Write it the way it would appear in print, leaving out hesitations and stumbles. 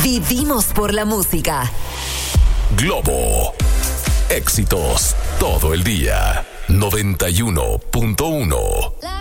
Vivimos por la música. Globo. Éxitos todo el día. 91.1.